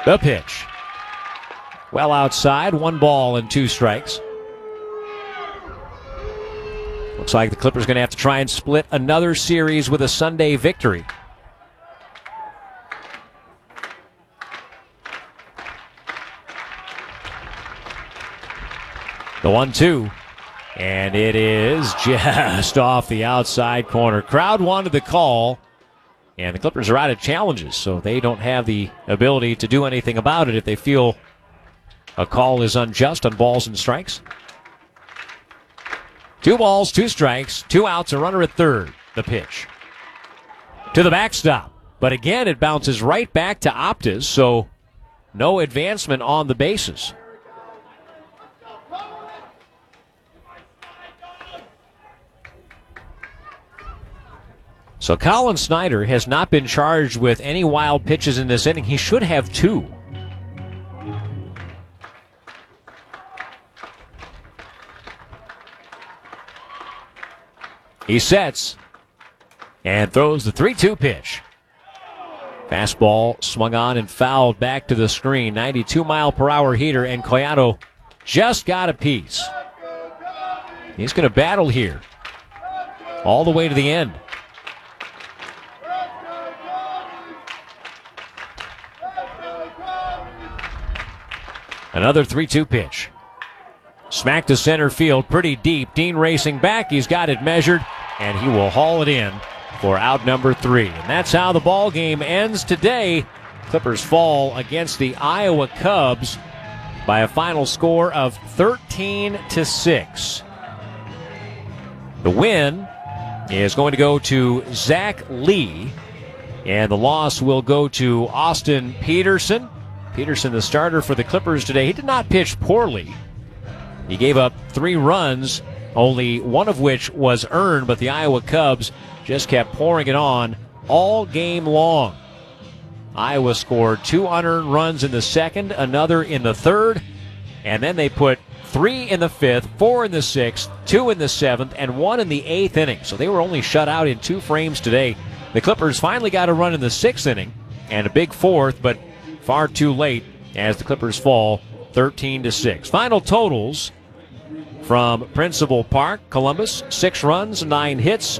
The pitch. Well outside, 1 ball and 2 strikes. Looks like the Clippers going to have to try and split another series with a Sunday victory. The 1-2. And it is just off the outside corner. Crowd wanted the call. And the Clippers are out of challenges, so they don't have the ability to do anything about it if they feel a call is unjust on balls and strikes. 2 balls, 2 strikes, 2 outs, a runner at third. The pitch. To the backstop. But again, it bounces right back to Optis, so no advancement on the bases. So Colin Snyder has not been charged with any wild pitches in this inning. He should have 2. He sets and throws the 3-2 pitch. Fastball swung on and fouled back to the screen. 92-mile-per-hour heater, and Collado just got a piece. He's going to battle here all the way to the end. Another 3-2 pitch. Smack to center field, pretty deep. Dean racing back. He's got it measured, and he will haul it in for out number 3. And that's how the ball game ends today. Clippers fall against the Iowa Cubs by a final score of 13-6. The win is going to go to Zach Lee, and the loss will go to Austin Peterson. Peterson, the starter for the Clippers today, he did not pitch poorly. He gave up 3 runs, only 1 of which was earned, but the Iowa Cubs just kept pouring it on all game long. Iowa scored 2 unearned runs in the second, another in the third, and then they put 3 in the 5th, 4 in the 6th, 2 in the 7th, and 1 in the 8th inning. So they were only shut out in 2 frames today. The Clippers finally got a run in the 6th inning and a big 4th, but far too late as the Clippers fall 13-6. Final totals from Principal Park: Columbus, 6 runs, 9 hits.